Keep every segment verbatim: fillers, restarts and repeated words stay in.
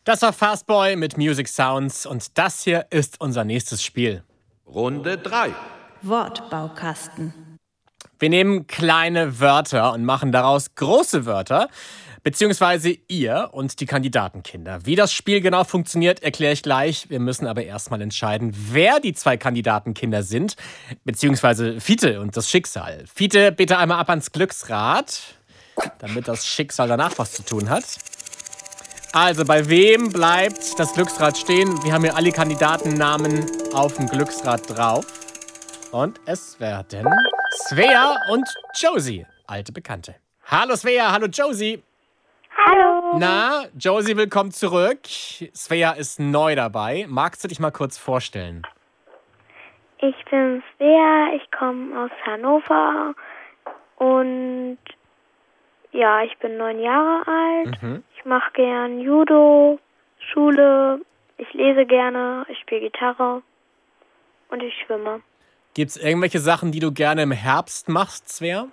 Das war Fastboy mit Music Sounds und das hier ist unser nächstes Spiel. Runde drei. Wortbaukasten. Wir nehmen kleine Wörter und machen daraus große Wörter, beziehungsweise ihr und die Kandidatenkinder. Wie das Spiel genau funktioniert, erkläre ich gleich. Wir müssen aber erstmal entscheiden, wer die zwei Kandidatenkinder sind, beziehungsweise Fiete und das Schicksal. Fiete, bitte einmal ab ans Glücksrad, damit das Schicksal danach was zu tun hat. Also, bei wem bleibt das Glücksrad stehen? Wir haben hier alle Kandidatennamen auf dem Glücksrad drauf. Und es werden Svea und Josie, alte Bekannte. Hallo Svea, hallo Josie. Hallo. Na, Josie, willkommen zurück. Svea ist neu dabei. Magst du dich mal kurz vorstellen? Ich bin Svea, ich komme aus Hannover und ja, ich bin neun Jahre alt. Mhm. Ich mache gern Judo, Schule, ich lese gerne, ich spiele Gitarre und ich schwimme. Gibt es irgendwelche Sachen, die du gerne im Herbst machst, Svea?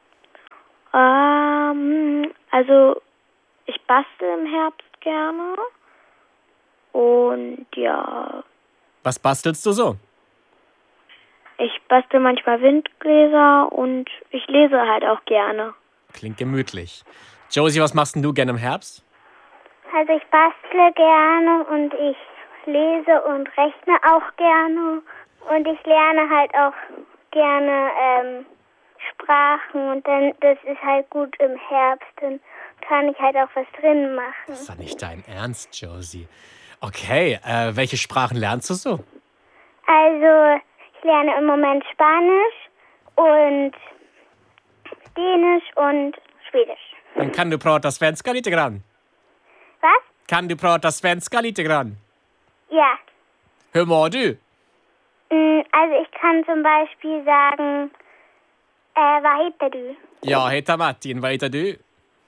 Ähm, also ich bastel im Herbst gerne und ja, Was bastelst du so? ich bastel manchmal Windgläser und ich lese halt auch gerne. Klingt gemütlich. Josie, was machst denn du gerne im Herbst? Also ich bastle gerne und ich lese und rechne auch gerne und ich lerne halt auch gerne ähm, Sprachen und dann das ist halt gut im Herbst, dann kann ich halt auch was drin machen. Das ist doch nicht dein Ernst, Josie. Okay, äh, welche Sprachen lernst du so? Also ich lerne im Moment Spanisch und Dänisch und Schwedisch. Dann kan du prata svenska lite grann. Was? Kan du prata svenska lite grann? Ja. Hur mår du? Mm, Also ich kann zum Beispiel sagen, äh, vad heter du? Jag heter Martin, vad heter du?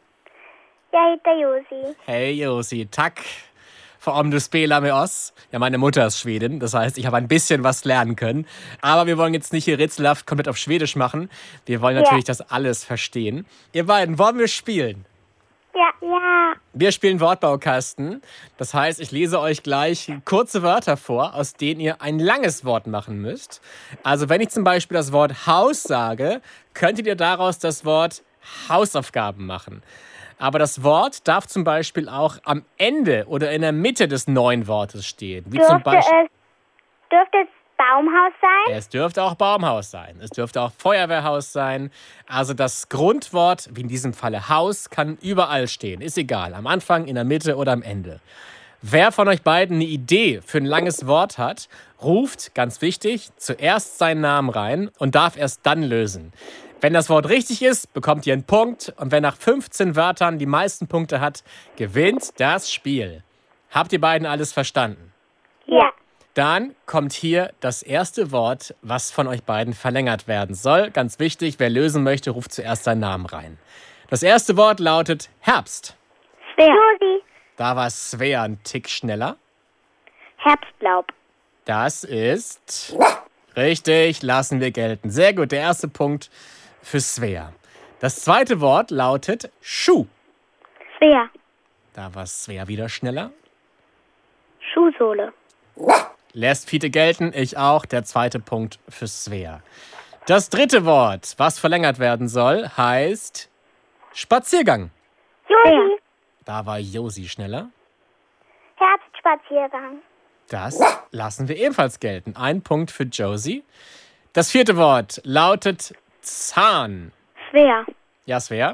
Jag heter Josi. Hej Josie, tack för om du spelar med oss. Ja, meine Mutter ist Schwedin, das heißt, ich habe ein bisschen was lernen können. Aber wir wollen jetzt nicht hier rätselhaft komplett auf Schwedisch machen. Wir wollen natürlich das alles verstehen. Ihr beiden, wollen wir spielen? Ja. Ja. Wir spielen Wortbaukasten. Das heißt, ich lese euch gleich kurze Wörter vor, aus denen ihr ein langes Wort machen müsst. Also wenn ich zum Beispiel das Wort Haus sage, könntet ihr daraus das Wort Hausaufgaben machen. Aber das Wort darf zum Beispiel auch am Ende oder in der Mitte des neuen Wortes stehen. Wie zum Dürfte Beispiel, es, dürfte es Baumhaus sein? es dürfte auch Baumhaus sein. Es dürfte auch Feuerwehrhaus sein. Also das Grundwort, wie in diesem Falle Haus, kann überall stehen. Ist egal, am Anfang, in der Mitte oder am Ende. Wer von euch beiden eine Idee für ein langes Wort hat, ruft, ganz wichtig, zuerst seinen Namen rein und darf erst dann lösen. Wenn das Wort richtig ist, bekommt ihr einen Punkt. Und wer nach fünfzehn Wörtern die meisten Punkte hat, gewinnt das Spiel. Habt ihr beiden alles verstanden? Ja. Dann kommt hier das erste Wort, was von euch beiden verlängert werden soll. Ganz wichtig, wer lösen möchte, ruft zuerst seinen Namen rein. Das erste Wort lautet Herbst. Svea. Josi. Da war Svea ein Tick schneller. Herbstlaub. Das ist richtig, lassen wir gelten. Sehr gut, der erste Punkt für Svea. Das zweite Wort lautet Schuh. Svea. Da war Svea wieder schneller. Schuhsohle. Lässt Fiete gelten, ich auch. Der zweite Punkt für Svea. Das dritte Wort, was verlängert werden soll, heißt Spaziergang. Josi. Da war Josi schneller. Herbstspaziergang. Das lassen wir ebenfalls gelten. Ein Punkt für Josie. Das vierte Wort lautet Zahn. Svea. Ja, Svea?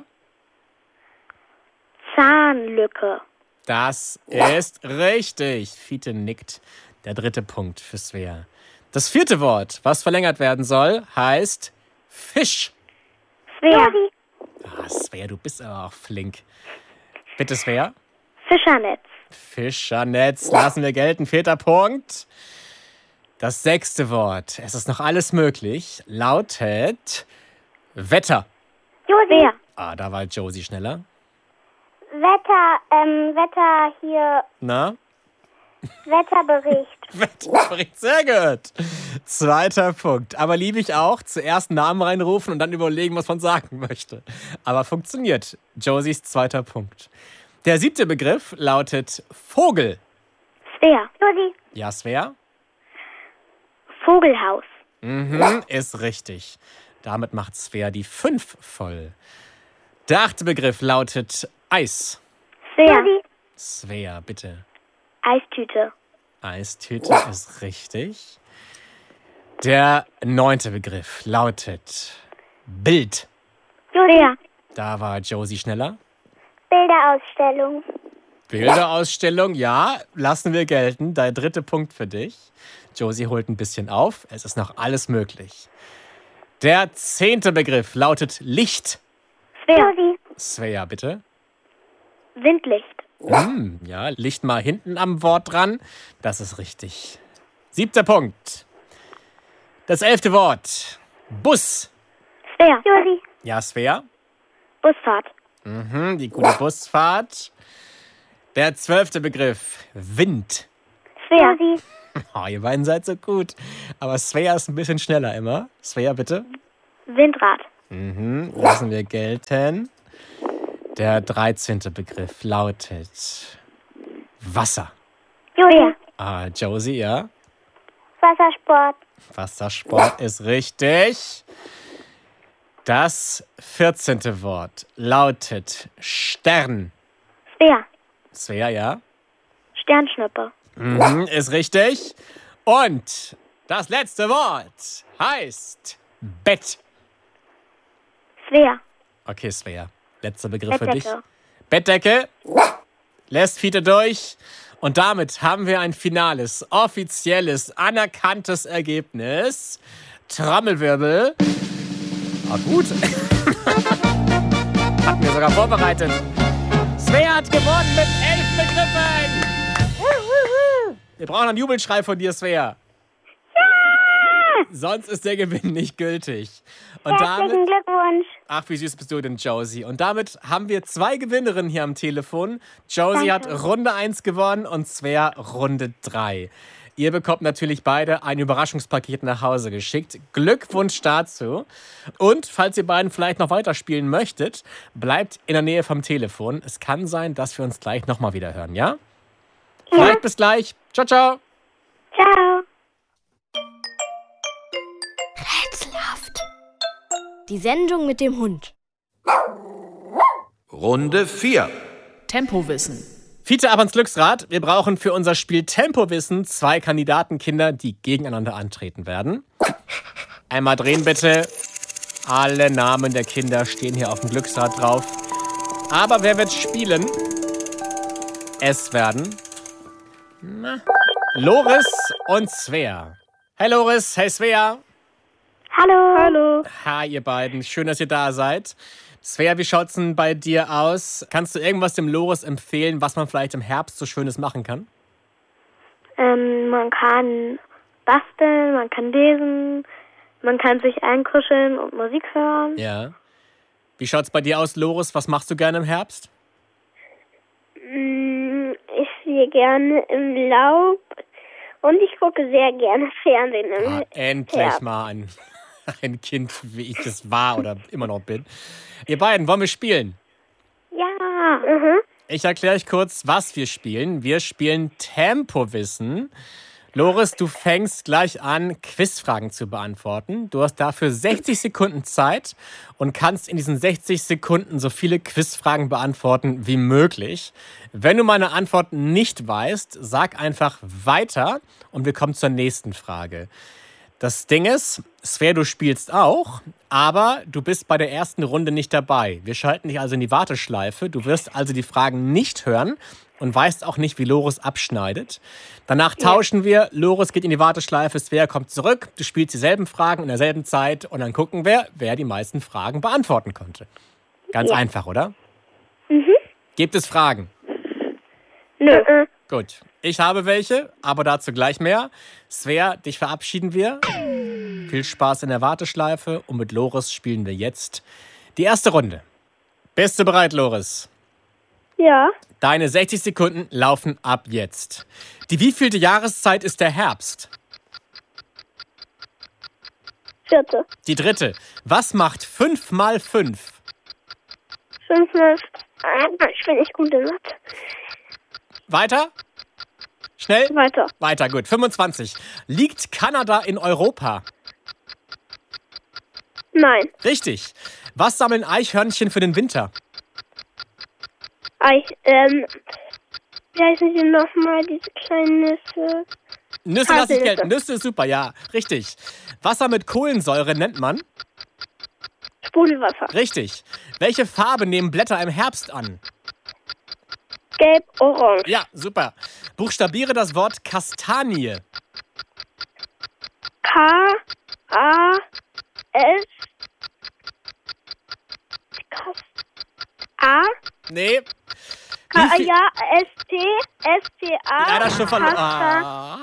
Zahnlücke. Das ist richtig. Fiete nickt. Der dritte Punkt für Svea. Das vierte Wort, was verlängert werden soll, heißt Fisch. Svea. Ah, Svea, du bist aber auch flink. Bitte, Svea? Fischernetz. Fischernetz, lassen wir gelten. Vierter Punkt. Das sechste Wort, es ist noch alles möglich, lautet Wetter. Josi. Ah, da war Josie schneller. Wetter, ähm, Wetter hier, Na? Wetterbericht. Wetterbericht, sehr gut. Zweiter Punkt. Aber liebe ich auch, zuerst Namen reinrufen und dann überlegen, was man sagen möchte. Aber funktioniert. Josies zweiter Punkt. Der siebte Begriff lautet Vogel. Svea. Josi. Ja, Svea? Vogelhaus. Mhm, ist richtig. Damit macht Svea die fünf voll. Der achte Begriff lautet Eis. Svea. Josi. Svea, bitte. Eistüte. Eistüte ist richtig. Der neunte Begriff lautet Bild. Svea. Da war Josie schneller. Bilderausstellung. Bilderausstellung, ja, lassen wir gelten. Der dritte Punkt für dich. Josie holt ein bisschen auf. Es ist noch alles möglich. Der zehnte Begriff lautet Licht. Svea. Svea, bitte. Windlicht. Hm, ja, Licht mal hinten am Wort dran. Das ist richtig. Siebter Punkt. Das elfte Wort. Bus. Svea. Josi. Ja, Svea. Busfahrt. Mhm, die gute Busfahrt. Der zwölfte Begriff. Wind. Svea. Josi. Oh, ihr beiden seid so gut. Aber Svea ist ein bisschen schneller immer. Svea, bitte. Windrad. Mhm, lassen wir gelten. Der dreizehnte Begriff lautet Wasser. Josi. Ah, Josie, ja. Wassersport. Wassersport ist richtig. Das vierzehnte Wort lautet Stern. Svea. Svea, ja. Sternschnuppe. Mhm, ist richtig. Und das letzte Wort heißt Bett. Svea. Okay, Svea. Letzter Begriff für dich. Bettdecke. Bettdecke. Lässt Fiete durch. Und damit haben wir ein finales, offizielles, anerkanntes Ergebnis. Trommelwirbel. Ah, gut. Hatten wir sogar vorbereitet. Svea hat gewonnen mit elf Begriffen. Wir brauchen einen Jubelschrei von dir, Svea. Ja! Sonst ist der Gewinn nicht gültig. Und Herzlichen damit, Glückwunsch. ach, wie süß bist du denn, Josie. Und damit haben wir zwei Gewinnerinnen hier am Telefon. Josie Danke. hat Runde eins gewonnen und Svea Runde drei. Ihr bekommt natürlich beide ein Überraschungspaket nach Hause geschickt. Glückwunsch dazu. Und falls ihr beiden vielleicht noch weiterspielen möchtet, bleibt in der Nähe vom Telefon. Es kann sein, dass wir uns gleich nochmal wieder hören, ja? Ja. Vielleicht bis gleich. Ciao, ciao. Ciao. Rätselhaft. Die Sendung mit dem Hund. Runde vier. Tempowissen. Fiete, ab ans Glücksrad. Wir brauchen für unser Spiel Tempowissen zwei Kandidatenkinder, die gegeneinander antreten werden. Einmal drehen bitte. Alle Namen der Kinder stehen hier auf dem Glücksrad drauf. Aber wer wird spielen? Es werden na, Loris und Svea. Hey Loris, hey Svea. Hallo. Hallo. Hi ihr beiden, schön, dass ihr da seid. Svea, wie schaut's denn bei dir aus? Kannst du irgendwas dem Loris empfehlen, was man vielleicht im Herbst so Schönes machen kann? Ähm, man kann basteln, man kann lesen, man kann sich einkuscheln und Musik hören. Ja. Wie schaut's bei dir aus, Loris? Was machst du gerne im Herbst? Ich spiele gerne im Laub und ich gucke sehr gerne Fernsehen im Ah, endlich Herbst. mal ein, ein Kind, wie ich es war oder immer noch bin. Ihr beiden, wollen wir spielen? Ja. Mhm. Ich erkläre euch kurz, was wir spielen. Wir spielen Tempowissen. Loris, du fängst gleich an, Quizfragen zu beantworten. Du hast dafür sechzig Sekunden Zeit und kannst in diesen sechzig Sekunden so viele Quizfragen beantworten wie möglich. Wenn du meine Antwort nicht weißt, sag einfach weiter und wir kommen zur nächsten Frage. Das Ding ist, Svea, du spielst auch, aber du bist bei der ersten Runde nicht dabei. Wir schalten dich also in die Warteschleife. Du wirst also die Fragen nicht hören und weißt auch nicht, wie Loris abschneidet. Danach tauschen wir. Loris geht in die Warteschleife, Svea kommt zurück. Du spielst dieselben Fragen in derselben Zeit und dann gucken wir, wer die meisten Fragen beantworten konnte. Ganz Ja. einfach, oder? Mhm. Gibt es Fragen? Nö. Gut, ich habe welche, aber dazu gleich mehr. Svea, dich verabschieden wir. Viel Spaß in der Warteschleife und mit Loris spielen wir jetzt die erste Runde. Bist du bereit, Loris? Ja. Deine sechzig Sekunden laufen ab jetzt. Die wievielte Jahreszeit ist der Herbst? Vierte. Die dritte. Was macht fünf mal fünf? Fünf mal Ich bin nicht gut in Mathe. Weiter? Schnell? Weiter. Weiter, gut. fünfundzwanzig. Liegt Kanada in Europa? Nein. Richtig. Was sammeln Eichhörnchen für den Winter? Eich, ähm, wie heißen die nochmal, diese kleinen Nüsse? Nüsse lasse ich Haselnüsse. gelten. Nüsse ist super, ja. Richtig. Wasser mit Kohlensäure nennt man? Sprudelwasser. Richtig. Welche Farbe nehmen Blätter im Herbst an? Gelb, orange. Ja, super. Buchstabiere das Wort Kastanie. K, A, S, K, A, Nee. K, Wie viel- ja, S, T, S, T, A. Ja, das ist schon verloren. Kasta-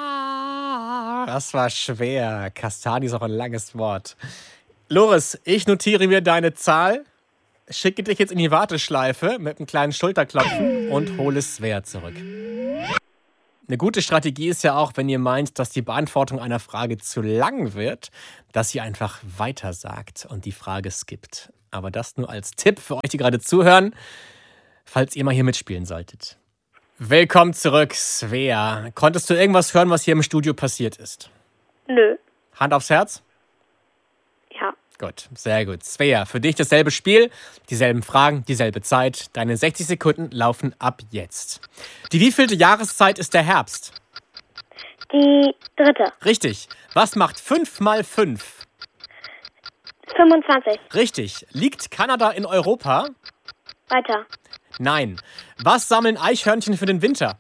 Ah, das war schwer. Kastanie ist auch ein langes Wort. Loris, ich notiere mir deine Zahl, schicke dich jetzt in die Warteschleife mit einem kleinen Schulterklopfen und hole Svea zurück. Eine gute Strategie ist ja auch, wenn ihr meint, dass die Beantwortung einer Frage zu lang wird, dass ihr einfach weiter sagt und die Frage skippt. Aber das nur als Tipp für euch, die gerade zuhören, falls ihr mal hier mitspielen solltet. Willkommen zurück, Svea. Konntest du irgendwas hören, was hier im Studio passiert ist? Nö. Hand aufs Herz? Ja. Gut, sehr gut. Svea, für dich dasselbe Spiel, dieselben Fragen, dieselbe Zeit. Deine sechzig Sekunden laufen ab jetzt. Die wievielte Jahreszeit ist der Herbst? Die dritte. Richtig. Was macht fünf mal fünf? fünfundzwanzig. Richtig. Liegt Kanada in Europa? Weiter. Nein. Was sammeln Eichhörnchen für den Winter?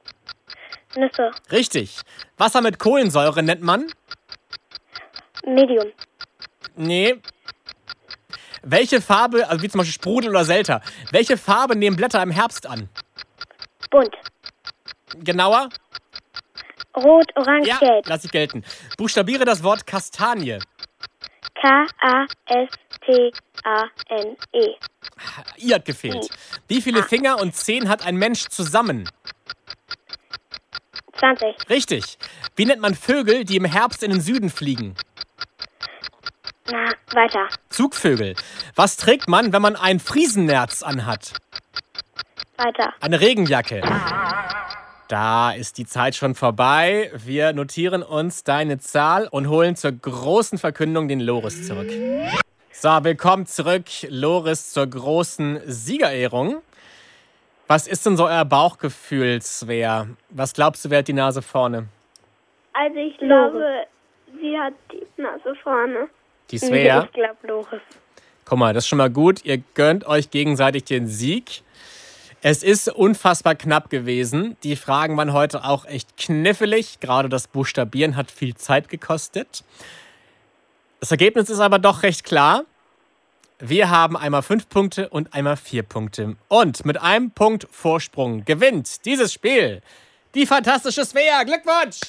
Nüsse. Richtig. Wasser mit Kohlensäure nennt man? Medium. Nee. Welche Farbe, also wie zum Beispiel Sprudel oder Selter, welche Farbe nehmen Blätter im Herbst an? Bunt. Genauer? Rot, orange, Ja, gelb. lass ich gelten. Buchstabiere das Wort Kastanie. K, A, S, T, A, N, E. I hat gefehlt. Wie viele Finger und Zehen hat ein Mensch zusammen? zwanzig. Richtig. Wie nennt man Vögel, die im Herbst in den Süden fliegen? Na, weiter. Zugvögel. Was trägt man, wenn man ein Friesennerz anhat? Weiter. Eine Regenjacke. Da ist die Zeit schon vorbei. Wir notieren uns deine Zahl und holen zur großen Verkündung den Loris zurück. So, willkommen zurück, Loris, zur großen Siegerehrung. Was ist denn so euer Bauchgefühl, Svea? Was glaubst du, wer hat die Nase vorne? Also ich glaube, sie hat die Nase vorne. Die Svea? Ich glaube Loris. Guck mal, das ist schon mal gut. Ihr gönnt euch gegenseitig den Sieg. Es ist unfassbar knapp gewesen. Die Fragen waren heute auch echt knifflig. Gerade das Buchstabieren hat viel Zeit gekostet. Das Ergebnis ist aber doch recht klar. Wir haben einmal fünf Punkte und einmal vier Punkte. Und mit einem Punkt Vorsprung gewinnt dieses Spiel die fantastische Svea. Glückwunsch!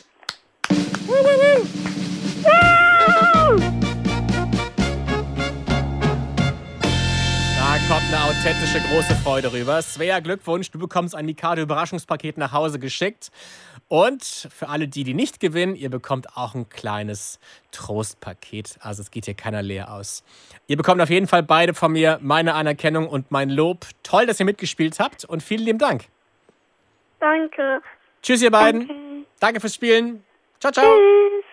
Da kommt eine authentische große Freude rüber. Svea, Glückwunsch, du bekommst ein Mikado-Überraschungspaket nach Hause geschickt. Und für alle die, die nicht gewinnen, ihr bekommt auch ein kleines Trostpaket. Also es geht hier keiner leer aus. Ihr bekommt auf jeden Fall beide von mir meine Anerkennung und mein Lob. Toll, dass ihr mitgespielt habt und vielen lieben Dank. Danke. Tschüss, ihr beiden. Danke. Danke fürs Spielen. Ciao, ciao. Tschüss.